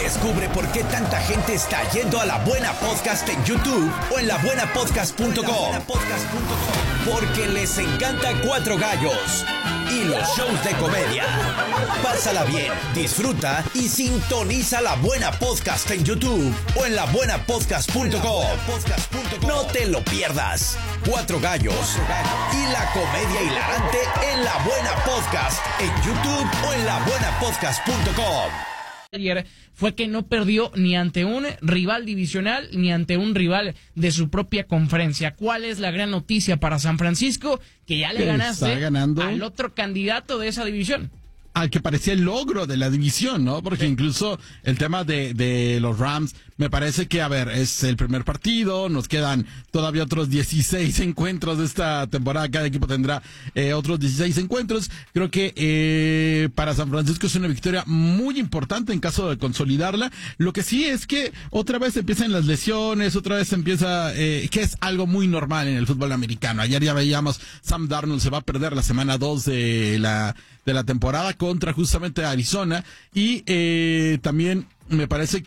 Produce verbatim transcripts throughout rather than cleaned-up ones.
Descubre por qué tanta gente está yendo a La Buena Podcast en YouTube o en la buena podcast punto com. Porque les encanta Cuatro Gallos y los shows de comedia. Pásala bien, disfruta y sintoniza La Buena Podcast en YouTube o en la buena podcast punto com. No te lo pierdas. Cuatro Gallos y la comedia hilarante en La Buena Podcast en YouTube o en la buena podcast punto com. Ayer fue que no perdió ni ante un rival divisional ni ante un rival de su propia conferencia. ¿Cuál es la gran noticia para San Francisco? Que ya le ganaste al otro candidato de esa división. Al que parecía el logro de la división, ¿no? Porque sí. Incluso el tema de, de los Rams, me parece que, a ver, es el primer partido, nos quedan todavía otros dieciséis encuentros de esta temporada, cada equipo tendrá eh, otros dieciséis encuentros. Creo que eh, para San Francisco es una victoria muy importante en caso de consolidarla. Lo que sí es que otra vez empiezan las lesiones, otra vez empieza, eh, que es algo muy normal en el fútbol americano. Ayer ya veíamos, Sam Darnold se va a perder la semana dos de la, de la temporada contra justamente Arizona, y eh, también me parece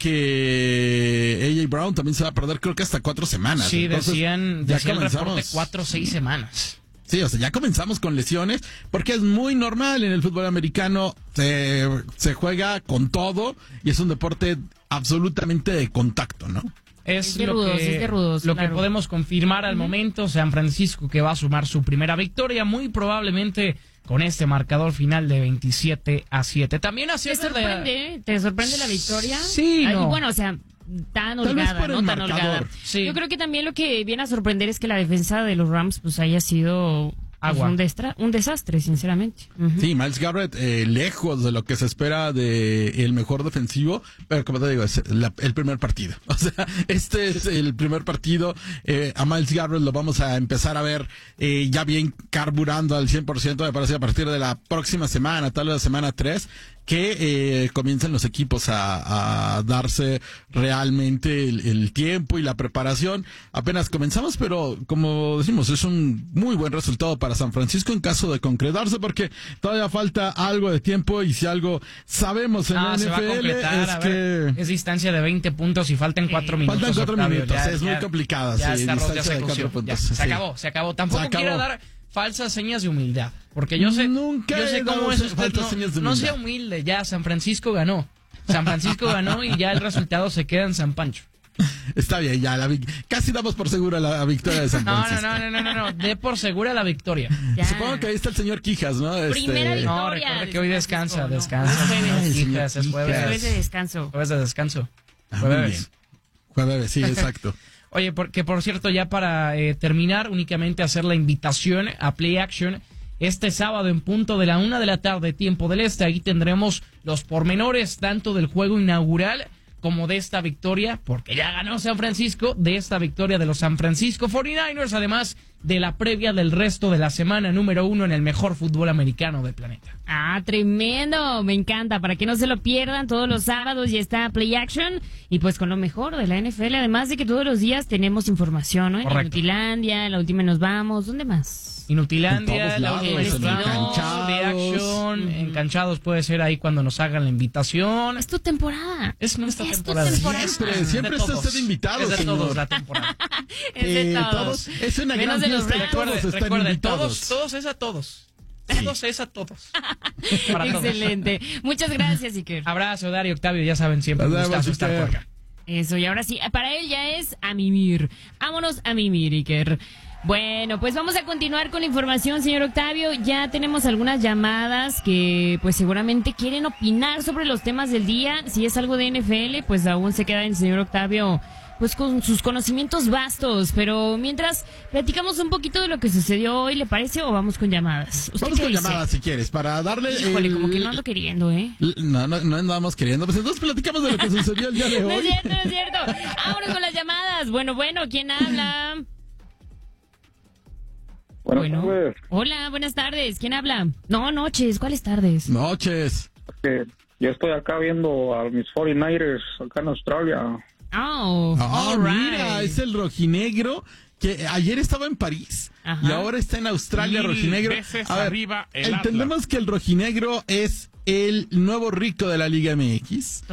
que A J Brown también se va a perder, creo que hasta cuatro semanas. Sí, Entonces, decían, ya decía el comenzamos, reporte cuatro o seis semanas. Sí, o sea, ya comenzamos con lesiones, porque es muy normal en el fútbol americano, se, se juega con todo, y es un deporte absolutamente de contacto, ¿no? Es, es de lo, rudos, que, es de rudos, lo claro. que podemos confirmar al uh-huh. momento. San Francisco que va a sumar su primera victoria, muy probablemente con este marcador final de veintisiete a siete. También así ¿Te sorprende? De... ¿Te sorprende la victoria? Sí, Ay, no. Bueno, o sea, tan holgada, ¿no? Tan holgada. Sí. Yo creo que también lo que viene a sorprender es que la defensa de los Rams pues haya sido... Agua. Un, destra- un desastre, sinceramente. Uh-huh. Sí, Myles Garrett, eh, lejos de lo que se espera de el mejor defensivo, pero como te digo, es la, el primer partido. O sea, este es el primer partido. Eh, a Myles Garrett lo vamos a empezar a ver eh, ya bien carburando al cien por ciento, me parece, a partir de la próxima semana, tal vez la semana tres, que eh, comiencen los equipos a, a darse realmente el, el tiempo y la preparación. Apenas comenzamos, pero como decimos, es un muy buen resultado para San Francisco en caso de concretarse, porque todavía falta algo de tiempo, y si algo sabemos en ah, la N F L es a que... Ver, es distancia de veinte puntos y faltan cuatro minutos. Faltan cuatro Octavio. minutos, ya, es ya, muy complicado. Ya sí, está, distancia ya se de cuatro puntos. Ya, sí. se acabó, se acabó. Tampoco se acabó. quiero dar falsas señas de humildad, porque yo sé, Nunca yo sé cómo es usted. No, no sea humilde, ya San Francisco ganó. San Francisco ganó y ya el resultado se queda en San Pancho. Está bien, ya la casi damos por segura la victoria de San Francisco. No, no, no, no, no, no, de por segura la victoria. Ya. Supongo que ahí está el señor Quijas, ¿no? Primera este... victoria. No, recuerda que hoy descansa, no. descansa. Ay, Quijas, es jueves. Jueves de descanso. Jueves de descanso. Ah, jueves. Jueves, sí, exacto. Oye, porque por cierto, ya para eh, terminar, únicamente hacer la invitación a Play Action. Este sábado en punto de la una de la tarde, tiempo del este, ahí tendremos los pormenores tanto del juego inaugural como de esta victoria, porque ya ganó San Francisco, de esta victoria de los San Francisco cuarenta y nueve ers, además de la previa del resto de la semana número uno en el mejor fútbol americano del planeta. Ah, tremendo, me encanta, para que no se lo pierdan, todos los sábados ya está Play Action, y pues con lo mejor de la N F L, además de que todos los días tenemos información, ¿no? En Inutilandia, la última nos vamos, ¿dónde más? Inutilandia, la última en Encanchados, Play Action, Encanchados puede ser ahí cuando nos hagan la invitación. Es tu temporada. Es nuestra es temporada. Tu temporada. Siempre, siempre está usted invitado. Es de señor. todos la temporada. Es de eh, todos. todos. Es una Menos gran de los fiesta. Rams. Todos están Recuerden, invitados. todos, todos es a todos. Todos es a todos. Para Excelente. Todos. Muchas gracias, Iker. Abrazo, Dario, Octavio, ya saben, siempre un gustazo estar por acá. Eso, y ahora sí, para él ya es a mimir. Vámonos a mimir, Iker. Bueno, pues vamos a continuar con la información, señor Octavio. Ya tenemos algunas llamadas que pues seguramente quieren opinar sobre los temas del día. Si es algo de N F L, pues aún se queda el señor Octavio pues con sus conocimientos vastos. Pero mientras platicamos un poquito de lo que sucedió hoy, ¿le parece? ¿O vamos con llamadas? Vamos con dice? llamadas si quieres, para darle... Híjole, el... como que no ando queriendo, ¿eh? No, no, no andamos queriendo. Pues entonces platicamos de lo que sucedió el día de hoy. No es cierto, no es cierto. Vámonos con las llamadas. Bueno, bueno, ¿quién habla? Buenas bueno. tardes. Hola, buenas tardes. ¿Quién habla? No, noches. ¿Cuáles tardes? Noches. Okay. Yo estoy acá viendo a mis cuarenta y nueve ers acá en Australia. Oh, oh all right. Mira, es el rojinegro que ayer estaba en París. Ajá. Y ahora está en Australia. Mil rojinegro. A ver, arriba el entendemos Atlas. Que el rojinegro es el nuevo rico de la Liga M X.